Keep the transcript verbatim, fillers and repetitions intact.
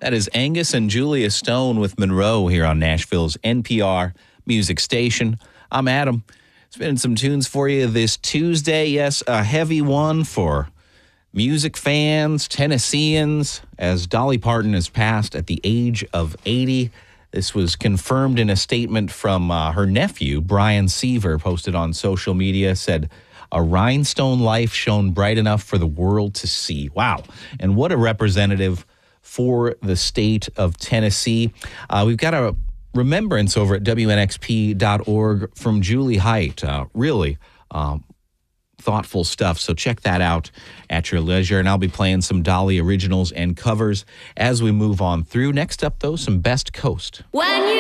That is Angus and Julia Stone with Monroe here on Nashville's N P R music station. I'm Adam. Spinning some tunes for you this Tuesday. Yes, a heavy one for music fans, Tennesseans, as Dolly Parton has passed at the age of eighty. This was confirmed in a statement from uh, her nephew, Brian Seaver, posted on social media, said, "A rhinestone life shone bright enough for the world to see." Wow. And what a representative for the state of Tennessee. Uh, we've got a remembrance over at W N X P dot org from Julie Height. Uh, really um, thoughtful stuff. So check that out at your leisure. And I'll be playing some Dolly originals and covers as we move on through. Next up, though, some Best Coast. When you